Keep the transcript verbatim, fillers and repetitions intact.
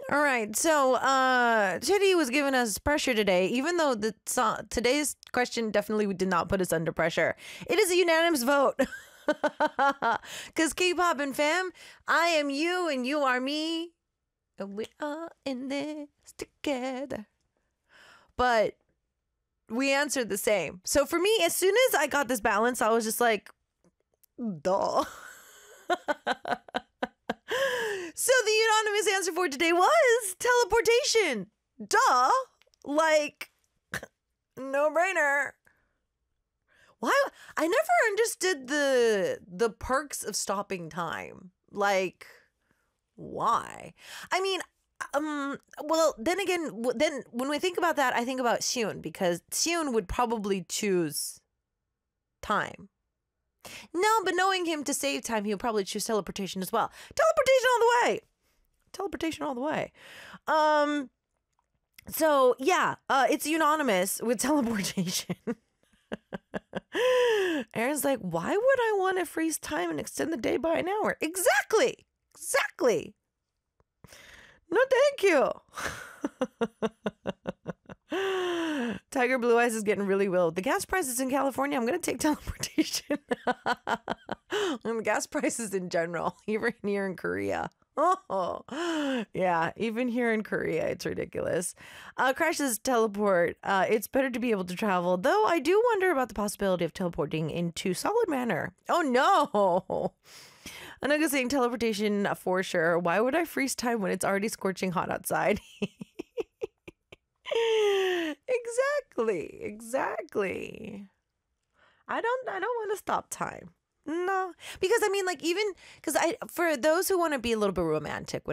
All right. So, uh, Chitty was giving us pressure today, even though the so- today's question definitely did not put us under pressure. It is a unanimous vote. Because K-pop and fam, I am you and you are me. And we are in this together. But we answered the same. So for me, as soon as I got this balance, I was just like, duh. So the unanimous answer for today was teleportation. Duh. Like, no brainer. Why? I never understood the the perks of stopping time. Like, why? I mean, um, well, then again, w- then when we think about that, I think about Xion, because Xion would probably choose time. No, but knowing him to save time, he would probably choose teleportation as well. Teleportation all the way. Teleportation all the way. Um. So yeah, uh, it's unanimous with teleportation. Aaron's like, why would I want to freeze time and extend the day by an hour? Exactly. Exactly. No, thank you. Tiger Blue Eyes is getting really low. The gas prices in California, I'm going to take teleportation. And the gas prices in general, even here in Korea. Oh, yeah, even here in Korea, it's ridiculous. Uh, Crashes teleport. Uh, it's better to be able to travel, though I do wonder about the possibility of teleporting into solid manner. Oh, no. Anuga saying teleportation for sure. Why would I freeze time when it's already scorching hot outside? Exactly. Exactly. I don't I don't want to stop time. No, because I mean, like, even because I, for those who want to be a little bit romantic, when